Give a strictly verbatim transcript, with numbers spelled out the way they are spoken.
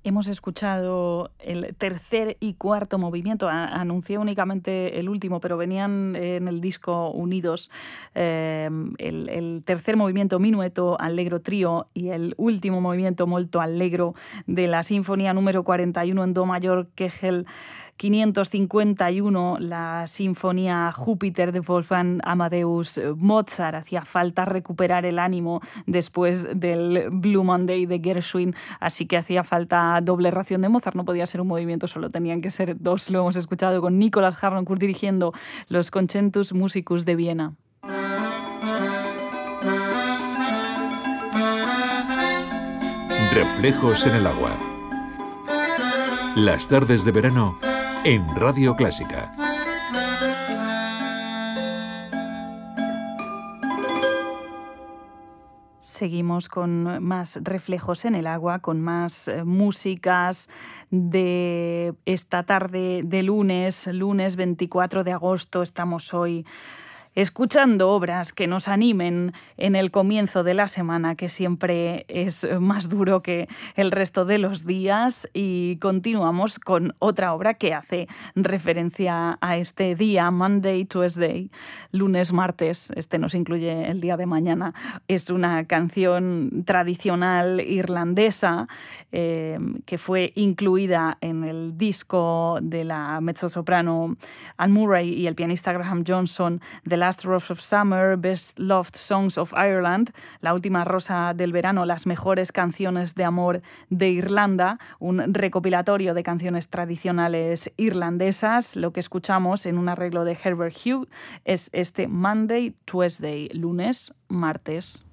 hemos escuchado el tercer y cuarto movimiento. A- anuncié únicamente el último, pero venían en el disco unidos eh, el, el tercer movimiento Minueto Allegro Trío y el último movimiento Molto Allegro de la Sinfonía número cuarenta y uno en Do mayor, Kegel quinientos cincuenta y uno, la Sinfonía Júpiter de Wolfgang Amadeus Mozart. Hacía falta recuperar el ánimo después del Blue Monday de Gershwin, así que hacía falta doble ración de Mozart. No podía ser un movimiento solo, tenían que ser dos. Lo hemos escuchado con Nicolas Harnoncourt dirigiendo los Concertus Musicus de Viena. Reflejos en el agua. Las tardes de verano en Radio Clásica. Seguimos con más reflejos en el agua, con más eh, músicas de esta tarde de lunes, lunes veinticuatro de agosto. Estamos hoy escuchando obras que nos animen en el comienzo de la semana, que siempre es más duro que el resto de los días, y continuamos con otra obra que hace referencia a este día, Monday, Tuesday, lunes, martes. Este nos incluye el día de mañana. Es una canción tradicional irlandesa eh, que fue incluida en el disco de la mezzosoprano Anne Murray y el pianista Graham Johnson, The Last Rose of Summer, Best Loved Songs of Ireland, La última rosa del verano, las mejores canciones de amor de Irlanda, un recopilatorio de canciones tradicionales irlandesas. Lo que escuchamos en un arreglo de Herbert Hughes es este Monday, Tuesday, lunes, martes.